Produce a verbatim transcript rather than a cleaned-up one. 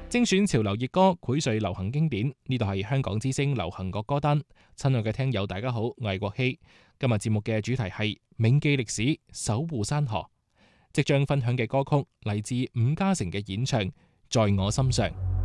精選潮流熱歌，薈萃流行經典。呢度係香港之聲流行樂歌單。親愛嘅聽友，大家好，我係國希。今日節目嘅主題係銘記歷史，守護山河。即將分享嘅歌曲嚟自伍嘉誠嘅演唱《在我心上》。